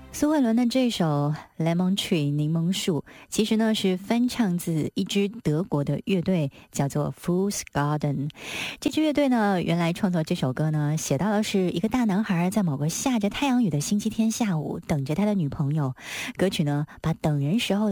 苏慧伦的这首 Lemon Tree 柠檬树，其实呢是翻唱自一支德国的乐队，叫做 Fool's Garden。这支乐队呢，原来创作这首歌呢，写到的是一个大男孩在某个下着太阳雨的星期天下午，等着他的女朋友。歌曲呢，把等人时候